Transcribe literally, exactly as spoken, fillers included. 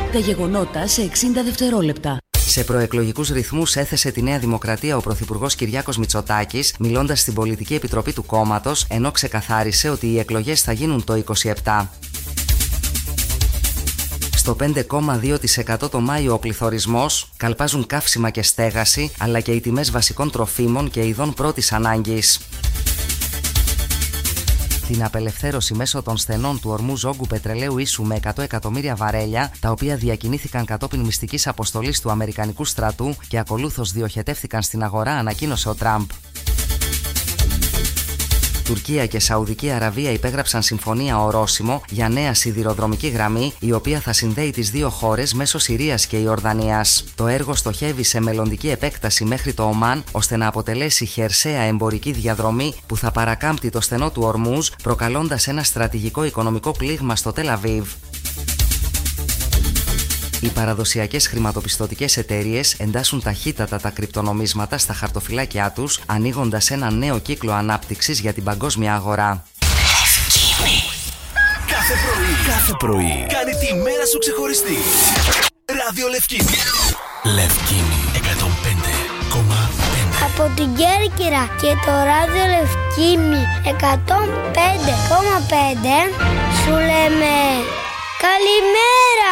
Τα γεγονότα σε εξήντα δευτερόλεπτα. Σε προεκλογικούς ρυθμούς έθεσε τη Νέα Δημοκρατία ο Πρωθυπουργός Κυριάκος Μητσοτάκης, μιλώντας στην Πολιτική Επιτροπή του κόμματος, ενώ ξεκαθάρισε ότι οι εκλογές θα γίνουν το είκοσι επτά. Στο πέντε κόμμα δύο τοις εκατό το Μάιο ο πληθωρισμός, καλπάζουν καύσιμα και στέγαση, αλλά και οι τιμές βασικών τροφίμων και ειδών πρώτης ανάγκης. Την απελευθέρωση μέσω των στενών του ορμού Ζόγκου πετρελαίου ίσου με εκατό εκατομμύρια βαρέλια, τα οποία διακινήθηκαν κατόπιν μυστικής αποστολής του Αμερικανικού στρατού και ακολούθως διοχετεύθηκαν στην αγορά, ανακοίνωσε ο Τραμπ. Τουρκία και Σαουδική Αραβία υπέγραψαν συμφωνία ορόσημο για νέα σιδηροδρομική γραμμή, η οποία θα συνδέει τις δύο χώρες μέσω Συρίας και Ιορδανίας. Το έργο στοχεύει σε μελλοντική επέκταση μέχρι το Ομάν, ώστε να αποτελέσει χερσαία εμπορική διαδρομή που θα παρακάμπτει το στενό του Ορμούζ, προκαλώντας ένα στρατηγικό οικονομικό πλήγμα στο Τελ Αβίβ. Οι παραδοσιακές χρηματοπιστωτικές εταιρείες εντάσσουν ταχύτατα τα κρυπτονομίσματα στα χαρτοφυλάκια τους, ανοίγοντας ένα νέο κύκλο ανάπτυξης για την παγκόσμια αγορά. Λευκήμη. Κάθε πρωί, κάθε πρωί, κάνει τη μέρα σου ξεχωριστή. Ράδιο Λευκήμη. Λευκήμη εκατό πέντε κόμμα πέντε. Από την Κέρκυρα και το Ράδιο Λευκήμη εκατό πέντε κόμμα πέντε σου λέμε καλημέρα.